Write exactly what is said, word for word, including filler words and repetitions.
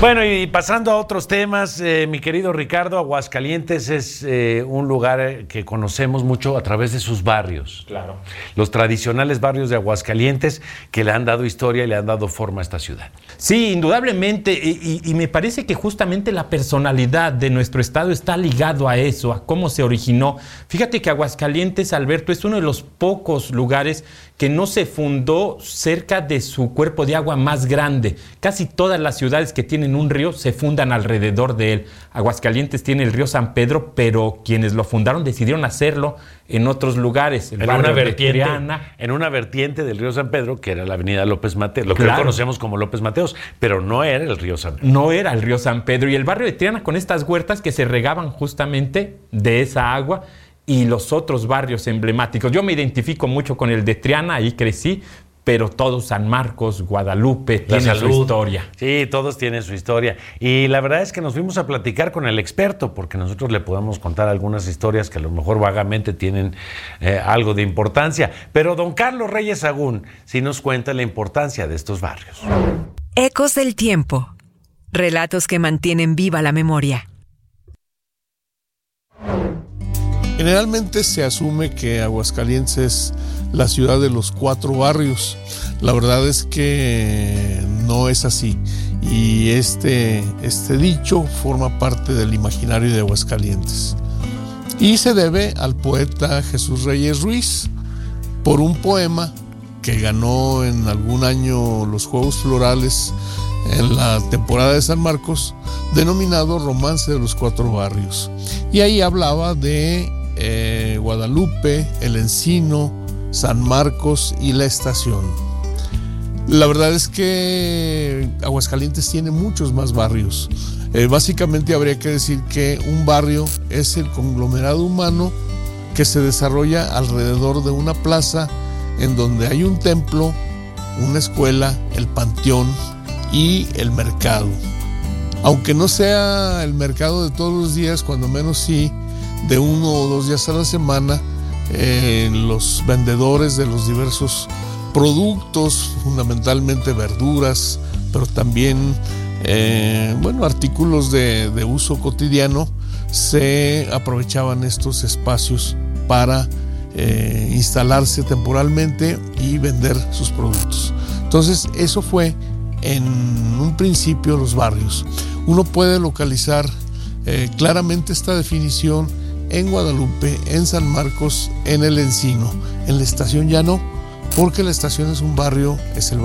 Bueno, y pasando a otros temas, eh, mi querido Ricardo, Aguascalientes es eh, un lugar que conocemos mucho a través de sus barrios. Claro. Los tradicionales barrios de Aguascalientes que le han dado historia y le han dado forma a esta ciudad. Sí, indudablemente, y, y, y me parece que justamente la personalidad de nuestro estado está ligado a eso, a cómo se originó. Fíjate que Aguascalientes, Alberto, es uno de los pocos lugares que no se fundó cerca de su cuerpo de agua más grande. Casi todas las ciudades que tienen un río se fundan alrededor de él. Aguascalientes tiene el río San Pedro, pero quienes lo fundaron decidieron hacerlo en otros lugares. El en, barrio una de vertiente, Triana. en una vertiente del río San Pedro, que era la avenida López Mateos, lo que Claro. hoy conocemos como López Mateos, pero no era el río San Pedro. No era el río San Pedro. Y el barrio de Triana con estas huertas que se regaban justamente de esa agua, y los otros barrios emblemáticos. Yo me identifico mucho con el de Triana, ahí crecí, pero todos, San Marcos, Guadalupe, tienen su historia. Sí, todos tienen su historia. Y la verdad es que nos fuimos a platicar con el experto, porque nosotros le podemos contar algunas historias que a lo mejor vagamente tienen eh, algo de importancia. Pero don Carlos Reyes Sagún sí nos cuenta la importancia de estos barrios. Ecos del tiempo. Relatos que mantienen viva la memoria. Generalmente se asume que Aguascalientes es la ciudad de los cuatro barrios. La verdad es que no es así. Y este, este dicho forma parte del imaginario de Aguascalientes. Y se debe al poeta Jesús Reyes Ruiz por un poema que ganó en algún año los Juegos Florales en la temporada de San Marcos, denominado Romance de los Cuatro Barrios. Y ahí hablaba de Eh, Guadalupe, El Encino, San Marcos y La Estación. La verdad es que Aguascalientes tiene muchos más barrios. Eh, básicamente habría que decir que un barrio es el conglomerado humano que se desarrolla alrededor de una plaza en donde hay un templo, una escuela, el panteón y el mercado. Aunque no sea el mercado de todos los días, cuando menos sí de uno o dos días a la semana, eh, los vendedores de los diversos productos, fundamentalmente verduras, pero también eh, bueno, artículos de, de uso cotidiano, se aprovechaban estos espacios para eh, instalarse temporalmente y vender sus productos. Entonces, eso fue en un principio los barrios. Uno puede localizar eh, claramente esta definición en Guadalupe, en San Marcos, en El Encino. En La Estación ya no, porque La Estación es un barrio, es el